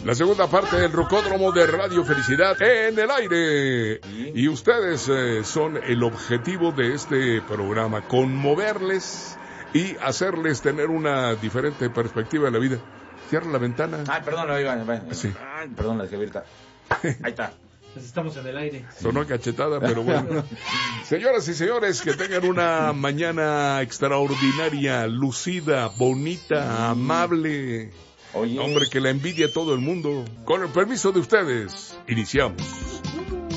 La segunda parte del Rocódromo de Radio Felicidad en el aire. Y ustedes son el objetivo de este programa, conmoverles y hacerles tener una diferente perspectiva de la vida. Cierra la ventana. Ay, perdón, lo iba. Sí. Ay, perdón, la dejé abierta. Ahí está. Estamos en el aire. Sonó cachetada, pero bueno. Señoras y señores, que tengan una mañana extraordinaria, lucida, bonita, amable. Oye. Hombre, que la envidia a todo el mundo. Con el permiso de ustedes, iniciamos.